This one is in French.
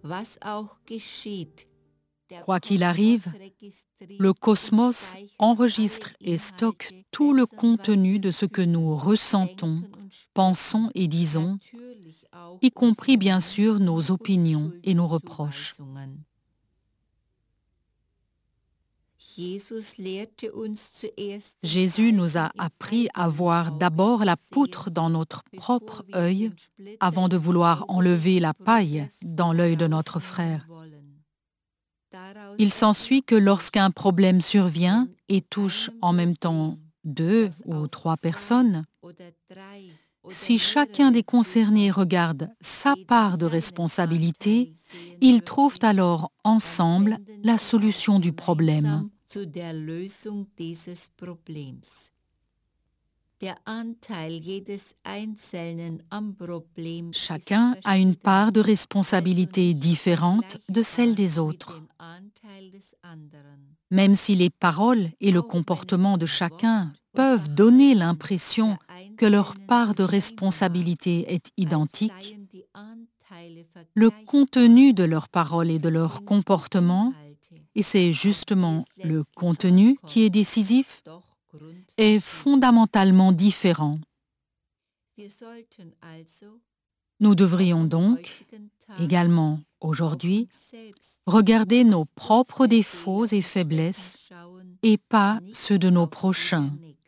Quoi qu'il arrive, le cosmos enregistre et stocke tout le contenu de ce que nous ressentons, pensons et disons, y compris bien sûr nos opinions et nos reproches. Jésus nous a appris à voir d'abord la poutre dans notre propre œil avant de vouloir enlever la paille dans l'œil de notre frère. Il s'ensuit que lorsqu'un problème survient et touche en même temps 2 ou 3 personnes, si chacun des concernés regarde sa part de responsabilité, ils trouvent alors ensemble la solution du problème. Chacun a une part de responsabilité différente de celle des autres. Même si les paroles et le comportement de chacun peuvent donner l'impression que leur part de responsabilité est identique, le contenu de leurs paroles et de leur comportement, et c'est justement le contenu qui est décisif, est fondamentalement différent. Nous devrions donc, également aujourd'hui, regarder nos propres défauts et faiblesses et pas ceux de nos prochains.